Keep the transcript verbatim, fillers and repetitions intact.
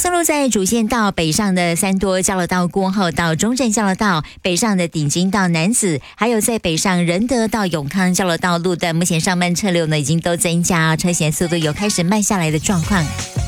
松路在主线道北上的三多交流道过后到中正交流道，北上的顶金到楠梓，还有在北上仁德到永康交流道路段，目前上班车流呢已经都增加，车险速度有开始慢下来的状况。